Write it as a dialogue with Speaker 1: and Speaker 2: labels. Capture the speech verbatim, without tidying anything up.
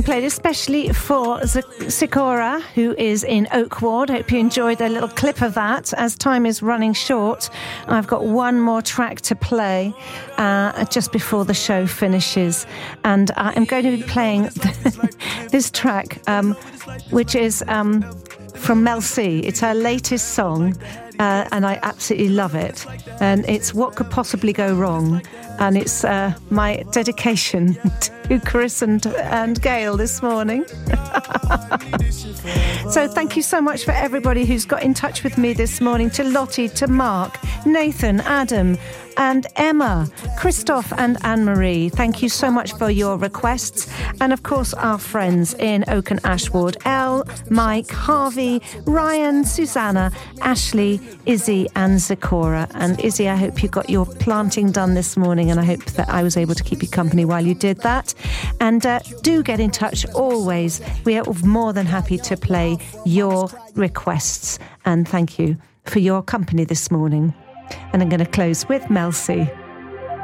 Speaker 1: Played especially for Z- Sikora, who is in Oakward. I hope you enjoyed a little clip of that. As time is running short, I've got one more track to play uh, just before the show finishes. And I'm going to be playing this track, um, which is um, from Mel C. It's her latest song, uh, and I absolutely love it. And it's What Could Possibly Go Wrong? And it's uh, my dedication to Chris and, and Gail this morning. So thank you so much for everybody who's got in touch with me this morning. To Lottie, to Mark, Nathan, Adam and Emma, Christoph and Anne-Marie. Thank you so much for your requests. And of course our friends in Oak and Ashwood, Elle, Mike, Harvey, Ryan, Susanna, Ashley, Izzy and Zikora. And Izzy, I hope you got your planting done this morning, and I hope that I was able to keep you company while you did that. And uh, do get in touch always. We are more than happy to play your requests. And thank you for your company this morning. And I'm going to close with Mel C.